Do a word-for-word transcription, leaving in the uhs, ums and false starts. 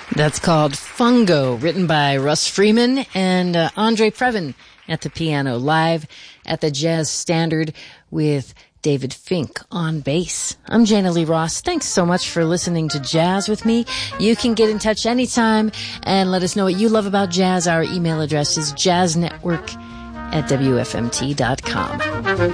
That's called Fungo, written by Russ Freeman and uh, Andre Previn at the piano, live at the Jazz Standard with David Fink on bass. I'm Jana Lee Ross. Thanks so much for listening to Jazz with me. You can get in touch anytime and let us know what you love about jazz. Our email address is jazznetwork at w f m t dot com.